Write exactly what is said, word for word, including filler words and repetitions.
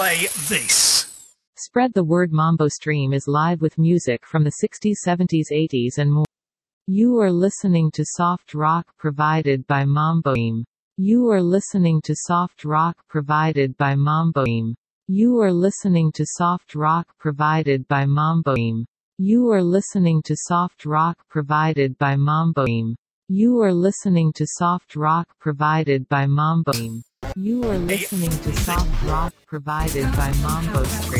play this. Spread the word. Mambo Stream is live with music from the sixties, seventies, eighties and more. You are listening to soft rock provided by Mambo Stream. You are listening to soft rock provided by Mambo Stream. You are listening to soft rock provided by Mambo Stream. You are listening to soft rock provided by Mambo Stream. You are listening to soft rock provided by Mambo Stream. You are listening to soft rock provided by Mambo Stream.